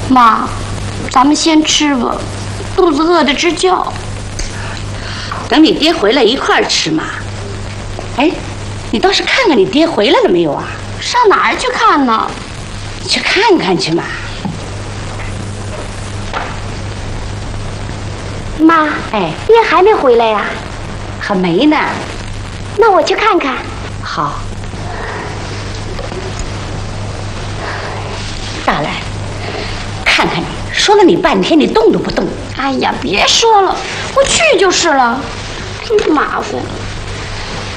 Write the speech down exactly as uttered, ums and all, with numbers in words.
妈，咱们先吃吧，肚子饿得直叫。 等你爹回来一块儿吃嘛。哎，你倒是看看你爹回来了没有啊？ 上哪儿去看呢？ 你去看看去嘛。 妈， 哎， 爹还没回来呀？ 还没呢。 那我去看看。 好。大来，看看你，说了你半天，你动都不动。 哎呀，别说了，我去就是了。真麻烦。